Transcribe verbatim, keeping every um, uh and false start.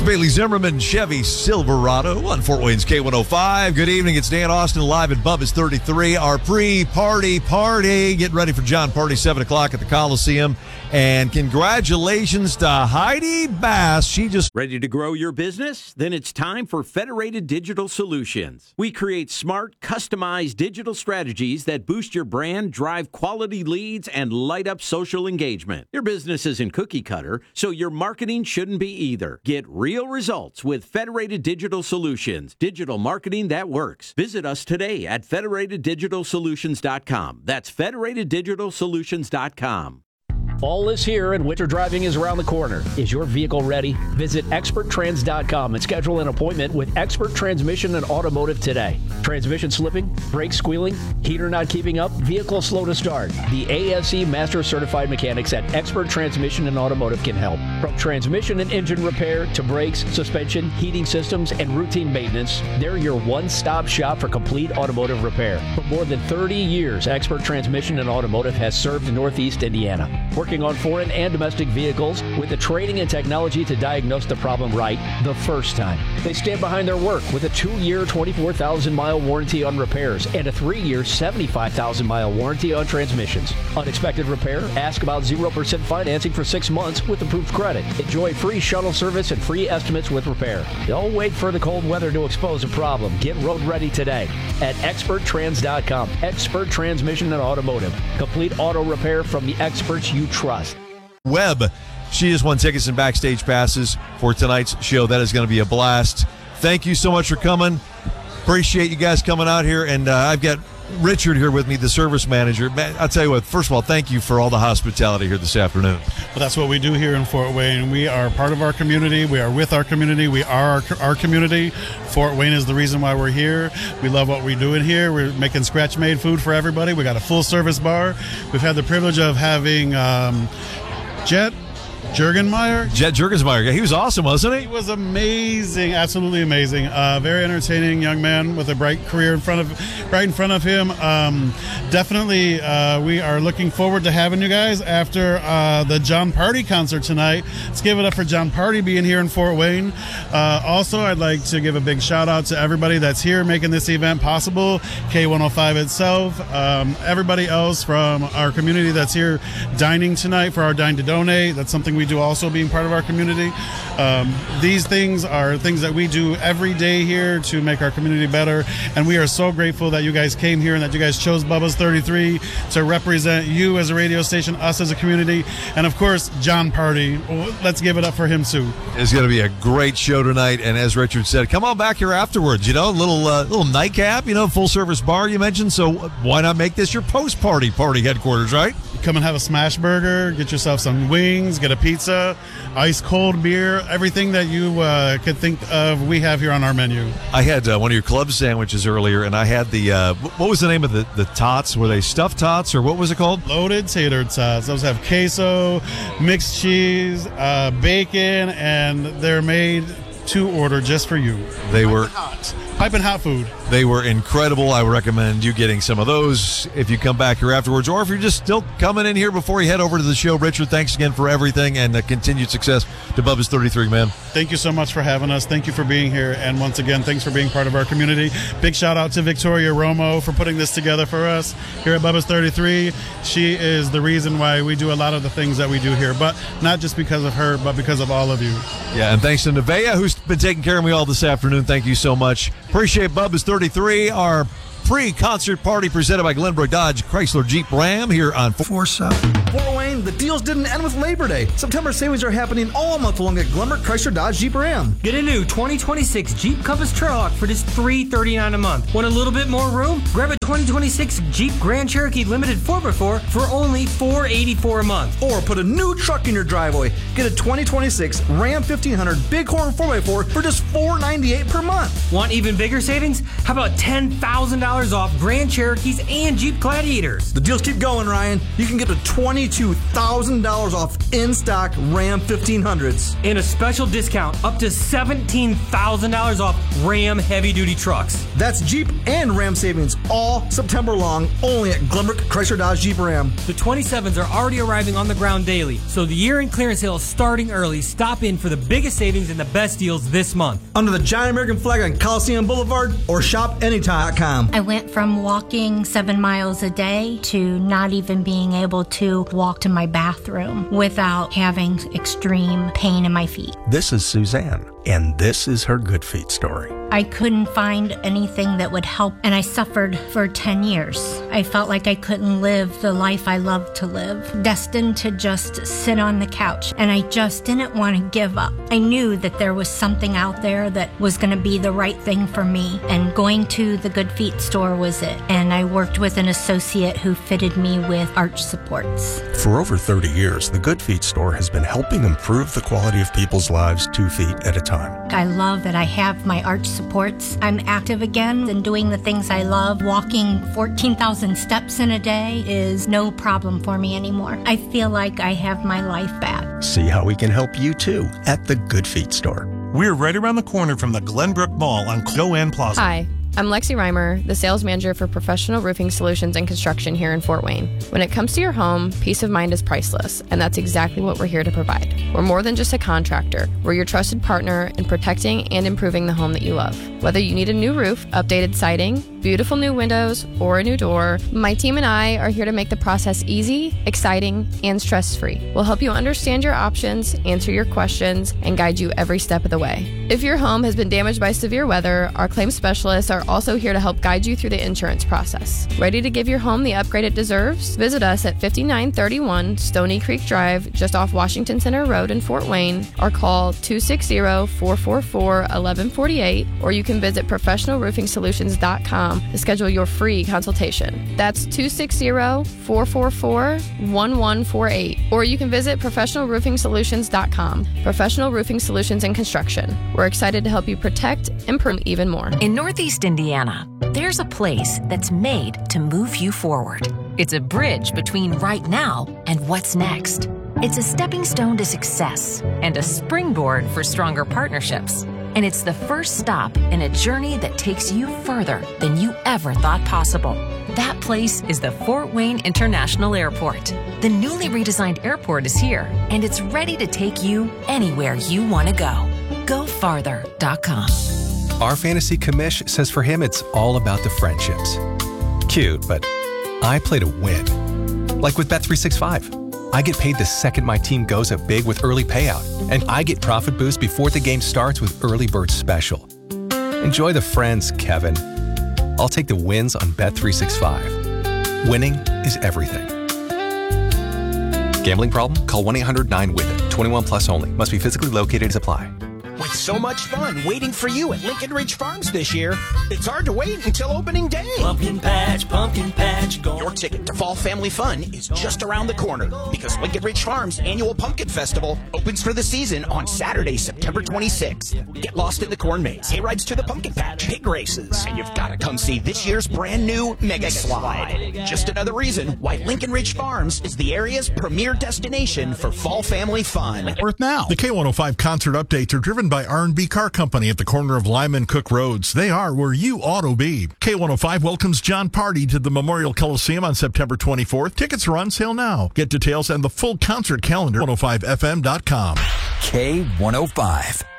Bailey Zimmerman Chevy Silverado on Fort Wayne's K one oh five. Good evening. It's Dan Austin live at Bubba's thirty-three. Our pre-party party. Getting ready for John Party, seven o'clock at the Coliseum. And congratulations to Heidi Bass. She just... Ready to grow your business? Then it's time for Federated Digital Solutions. We create smart, customized digital strategies that boost your brand, drive quality leads, and light up social engagement. Your business isn't cookie cutter, so your marketing shouldn't be either. Get real results with Federated Digital Solutions. Digital marketing that works. Visit us today at federated digital solutions dot com. That's federated digital solutions dot com. Fall is here and winter driving is around the corner. Is your vehicle ready? Visit expert trans dot com and schedule an appointment with Expert Transmission and Automotive today. Transmission slipping, brake squealing, heater not keeping up, vehicle slow to start. The A S E Master Certified Mechanics at Expert Transmission and Automotive can help. From transmission and engine repair to brakes, suspension, heating systems, and routine maintenance, they're your one-stop shop for complete automotive repair. For more than thirty years, Expert Transmission and Automotive has served Northeast Indiana. Working on foreign and domestic vehicles with the training and technology to diagnose the problem right the first time. They stand behind their work with a two-year, twenty-four thousand mile warranty on repairs and a three-year, seventy-five thousand mile warranty on transmissions. Unexpected repair? Ask about zero percent financing for six months with approved credit. Enjoy free shuttle service and free estimates with repair. Don't wait for the cold weather to expose a problem. Get road ready today at expert trans dot com. Expert Transmission and Automotive. Complete auto repair from the experts you trust. Webb, she has won tickets and backstage passes for tonight's show. That is going to be a blast. Thank you so much for coming. Appreciate you guys coming out here. And uh, I've got Richard here with me, the service manager. Man, I'll tell you what, first of all, thank you for all the hospitality here this afternoon. Well, that's what we do here in Fort Wayne. We are part of our community. We are with our community. We are our, our community. Fort Wayne is the reason why we're here. We love what we're doing here. We're making scratch-made food for everybody. We got a full-service bar. We've had the privilege of having um, Jet Jurgenmeyer. Jet Jurgensmeyer. Yeah, he was awesome, wasn't he? He was amazing, absolutely amazing. Uh, very entertaining young man with a bright career in front of, right in front of him. Um, definitely, uh, we are looking forward to having you guys after uh, the John Party concert tonight. Let's give it up for John Party being here in Fort Wayne. Uh, also, I'd like to give a big shout out to everybody that's here making this event possible. K one oh five itself, um, everybody else from our community that's here dining tonight for our Dine to Donate. That's something we do also being part of our community. Um, these things are things that we do every day here to make our community better, and we are so grateful that you guys came here and that you guys chose Bubba's thirty-three to represent you as a radio station, us as a community, and of course John Party. Let's give it up for him too. It's going to be a great show tonight, and as Richard said, come on back here afterwards. You know, a little uh, little nightcap, you know, full service bar you mentioned, so why not make this your post party party headquarters, right? Come and have a smash burger, get yourself some wings, get a pizza, ice cold beer, everything that you uh, could think of, we have here on our menu. I had uh, one of your club sandwiches earlier, and I had the, uh, what was the name of the, the tots? Were they stuffed tots, or what was it called? Loaded tater tots. Those have queso, mixed cheese, uh, bacon, and they're made to order just for you. They Piping were hot. Piping hot food. They were incredible. I would recommend you getting some of those if you come back here afterwards, or if you're just still coming in here before you head over to the show. Richard, thanks again for everything, and uh, continued success to Bubba's thirty-three, man. Thank you so much for having us. Thank you for being here, and once again, thanks for being part of our community. Big shout out to Victoria Romo for putting this together for us here at Bubba's thirty-three. She is the reason why we do a lot of the things that we do here, but not just because of her, but because of all of you. Yeah, and thanks to Nevaeh, who's been taking care of me all this afternoon. Thank you so much. Appreciate Bubba's thirty-three, our pre-concert party presented by Glenbrook Dodge Chrysler Jeep Ram here on four seven. Fort Wayne, the deals didn't end with Labor Day. September savings are happening all month long at Glenbrook Chrysler Dodge Jeep Ram. Get a new twenty twenty-six Jeep Compass Trailhawk for just three hundred thirty-nine dollars a month. Want a little bit more room? Grab a twenty twenty-six Jeep Grand Cherokee Limited four by four for only four hundred eighty-four dollars a month. Or put a new truck in your driveway. Get a twenty twenty-six Ram fifteen hundred Bighorn four by four for just four hundred ninety-eight dollars per month. Want even bigger savings? How about ten thousand dollars off Grand Cherokees and Jeep Gladiators? The deals keep going, Ryan. You can get to twenty-two thousand dollars off in-stock Ram fifteen hundreds. And a special discount up to seventeen thousand dollars off Ram heavy-duty trucks. That's Jeep and Ram savings all all September long, only at Glenbrook Chrysler Dodge Jeep Ram. The twenty-sevens are already arriving on the ground daily, so the year-end clearance sale is starting early. Stop in for the biggest savings and the best deals this month. Under the giant American flag on Coliseum Boulevard or shop anytime dot com. I went from walking seven miles a day to not even being able to walk to my bathroom without having extreme pain in my feet. This is Suzanne, and this is her Good Feet story. I couldn't find anything that would help, and I suffered for ten years. I felt like I couldn't live the life I loved to live, destined to just sit on the couch, and I just didn't want to give up. I knew that there was something out there that was going to be the right thing for me, and going to the Good Feet store was it. And I worked with an associate who fitted me with arch supports. For over thirty years, the Good Feet store has been helping improve the quality of people's lives two feet at a time. I love that I have my arch supports. I'm active again and doing the things I love. Walking fourteen thousand steps in a day is no problem for me anymore. I feel like I have my life back. See how we can help you too at the Good Feet store. We're right around the corner from the Glenbrook Mall on Joanne Plaza. Hi. I'm Lexi Reimer, the sales manager for Professional Roofing Solutions and Construction here in Fort Wayne. When it comes to your home, peace of mind is priceless, and that's exactly what we're here to provide. We're more than just a contractor. We're your trusted partner in protecting and improving the home that you love. Whether you need a new roof, updated siding, beautiful new windows, or a new door, my team and I are here to make the process easy, exciting, and stress-free. We'll help you understand your options, answer your questions, and guide you every step of the way. If your home has been damaged by severe weather, our claims specialists are also here to help guide you through the insurance process. Ready to give your home the upgrade it deserves? Visit us at fifty-nine thirty-one Stony Creek Drive, just off Washington Center Road in Fort Wayne, or call two six zero, four four four, one one four eight, or you can visit professional roofing solutions dot com to schedule your free consultation. That's two six zero, four four four, one one four eight, or you can visit professional roofing solutions dot com. Professional Roofing Solutions and Construction. We're excited to help you protect and improve even more. In Northeast Indiana, there's a place that's made to move you forward. It's a bridge between right now and what's next. It's a stepping stone to success and a springboard for stronger partnerships. And it's the first stop in a journey that takes you further than you ever thought possible. That place is the Fort Wayne International Airport. The newly redesigned airport is here, and it's ready to take you anywhere you want to go. go farther dot com. Our fantasy commish says for him it's all about the friendships. Cute, but I play to win. Like with Bet three sixty-five. I get paid the second my team goes up big with early payout, and I get profit boost before the game starts with Early Bird Special. Enjoy the friends, Kevin. I'll take the wins on Bet three sixty-five. Winning is everything. Gambling problem? Call one eight hundred nine with it. twenty-one plus only. Must be physically located as apply. With so much fun waiting for you at Lincoln Ridge Farms this year, it's hard to wait until opening day. Pumpkin patch, pumpkin patch, go. Your ticket to Fall Family Fun is just around the corner because Lincoln Ridge Farms' annual Pumpkin Festival opens for the season on Saturday, September twenty-sixth. Get lost in the corn maze, hay rides to the pumpkin patch, pig races, and you've got to come see this year's brand new Mega Slide. Just another reason why Lincoln Ridge Farms is the area's premier destination for Fall Family Fun. Worth now. The K one oh five concert updates are driven by R and B Car Company at the corner of Lyman and Cook Roads. They are where you ought to be. K one oh five welcomes John Party to the Memorial Coliseum on September twenty-fourth. Tickets are on sale now. Get details and the full concert calendar at one oh five F M dot com. K one oh five.